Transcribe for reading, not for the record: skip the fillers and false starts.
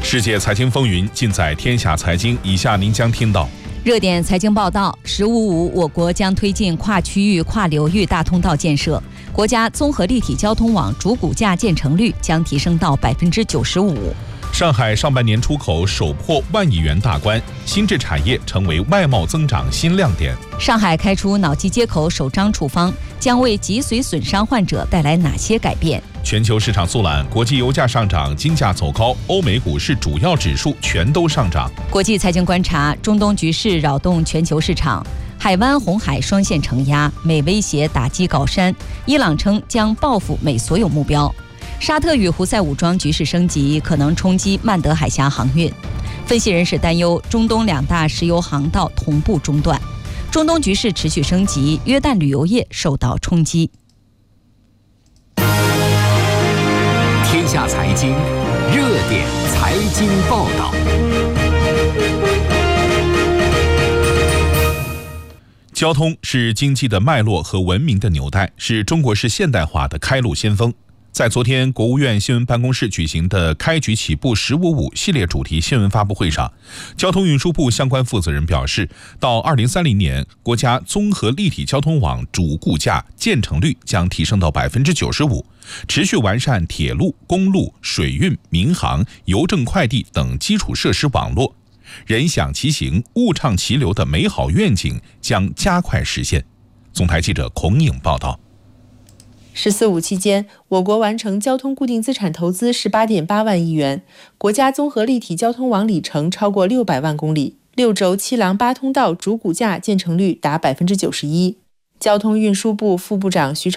世界财经风云尽在天下财经，以下您将听到： 热点财经报道，15.5我国将推进跨区域、跨流域大通道建设，国家综合立体交通网主骨架建成率将提升到95%。 上海上半年出口首破10000亿元大关，新质产业成为外贸增长新亮点。 上海开出脑机接口首张处方，将为脊髓损伤患者带来哪些改变？ 全球市场肃懒，国际油价上涨，金价走高，欧美股市主要指数全都上涨。 国际财经观察，中东局势扰动全球市场，海湾、红海双线承压，美威胁打击高山，伊朗称将报复美所有目标。沙特与胡塞武装局势升级，可能冲击曼德海峡航运。分析人士担忧，中东2大石油航道同步中断。中东局势持续升级，约旦旅游业受到冲击。 天下财经热点财经报道。 交通是经济的脉络和文明的纽带，是中国式现代化的开路先锋。在昨天国务院新闻办公室举行的开局起步15.5系列主题新闻发布会上，交通运输部相关负责人表示，到2030年，国家综合立体交通网主骨架建成率将提升到95%，持续完善铁路、公路、水运、民航、邮政快递等基础设施网络，人享其行、物畅其流的美好愿景将加快实现。总台记者孔颖报道。 14.5期间，我国完成交通固定资产投资18.8万亿元，国家综合立体交通网里程超过600万公里，6轴7廊8通道主骨架建成率达91%。交通运输部副部长徐成